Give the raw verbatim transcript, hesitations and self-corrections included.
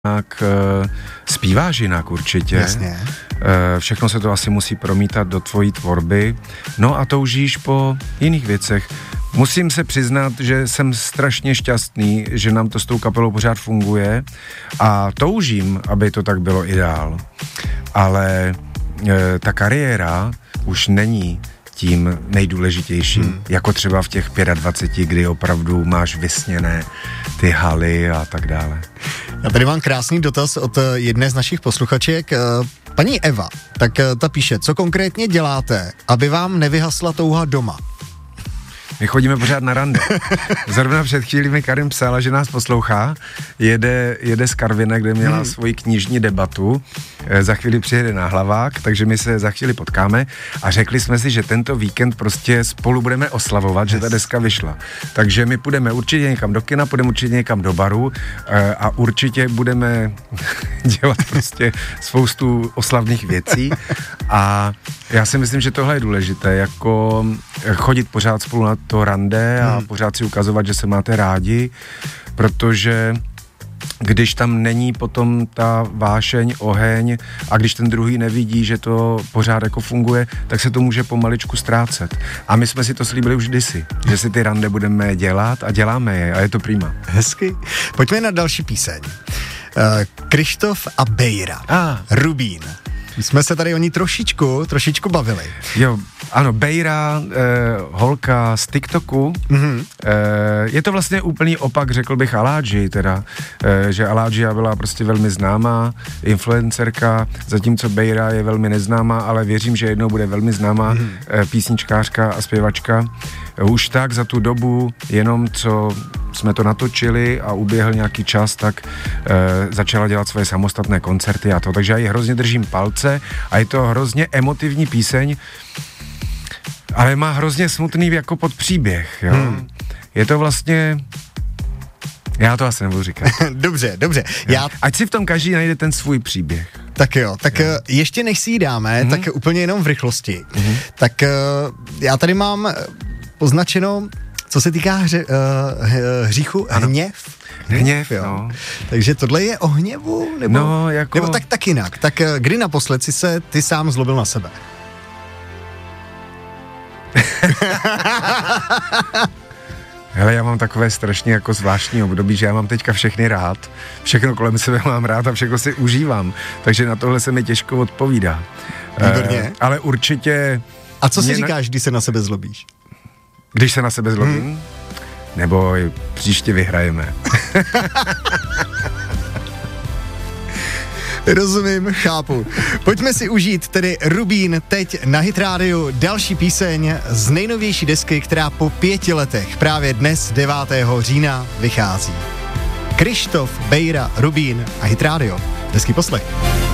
jinak, zpíváš jinak určitě. Jasně. Všechno se to asi musí promítat do tvojí tvorby. No a toužíš po jiných věcech. Musím se přiznat, že jsem strašně šťastný, že nám to s tou kapelou pořád funguje a toužím, aby to tak bylo ideál. Ale e, ta kariéra už není tím nejdůležitějším, hmm. jako třeba v těch dvaceti pěti, kdy opravdu máš vysněné ty haly a tak dále. Já tady mám krásný dotaz od jedné z našich posluchaček. Paní Eva, tak ta píše, co konkrétně děláte, aby vám nevyhasla touha doma? My chodíme pořád na rande. Zrovna před chvílí mi Karin psala, že nás poslouchá, jede, jede z Karviné, kde měla hmm. svoji knižní debatu, e, za chvíli přijede na Hlavák, takže my se za chvíli potkáme a řekli jsme si, že tento víkend prostě spolu budeme oslavovat, yes. že ta deska vyšla. Takže my půjdeme určitě někam do kina, půjdeme určitě někam do baru e, a určitě budeme dělat prostě spoustu oslavných věcí a já si myslím, že tohle je důležité, jako chodit pořád spolu na to rande a hmm. pořád si ukazovat, že se máte rádi, protože když tam není potom ta vášeň, oheň a když ten druhý nevidí, že to pořád jako funguje, tak se to může pomaličku ztrácet. A my jsme si to slíbili už kdysi, že si ty rande budeme dělat a děláme je a je to prima. Hezky. Pojďme na další píseň. Uh, Krištof a Bejra. Ah. Rubín. Jsme se tady o ní trošičku, trošičku bavili. Jo, ano, Bejra, eh, holka z TikToku, mm-hmm. eh, je to vlastně úplný opak, řekl bych, Aládži, teda, eh, že Aládžia byla prostě velmi známá influencerka, zatímco Bejra je velmi neznámá, ale věřím, že jednou bude velmi známá mm-hmm. eh, písničkářka a zpěvačka. Už tak za tu dobu, jenom co jsme to natočili a uběhl nějaký čas, tak e, začala dělat svoje samostatné koncerty a to, takže já ji hrozně držím palce a je to hrozně emotivní píseň, ale má hrozně smutný jako podpříběh, jo. Hmm. Je to vlastně... Já to asi nebudu říkat. Dobře, dobře. Já... Ať si v tom každý najde ten svůj příběh. Tak jo, tak jo. ještě než si ji dáme, mm-hmm. tak úplně jenom v rychlosti. Mm-hmm. Tak já tady mám poznačeno, co se týká hře, uh, hříchu, ano. hněv. Hněv, jo. No. Takže tohle je o hněvu? Nebo, no, jako... nebo tak, tak jinak. Tak kdy naposled si se ty sám zlobil na sebe? Hele, já mám takové strašně jako zvláštní období, že já mám teďka všechny rád, všechno kolem sebe mám rád a všechno si užívám, takže na tohle se mi těžko odpovídá. Výborně. Uh, ale určitě... A co si říkáš, na... když se na sebe zlobíš? Když se na sebe zlobím? Hmm. Nebo příště vyhrajeme. Rozumím, chápu. Pojďme si užít tedy Rubín teď na Hit Radio, další píseň z nejnovější desky, která po pěti letech právě dnes devátého října vychází. Krištof, Bejra, Rubín a Hit Radio. Hezký poslech.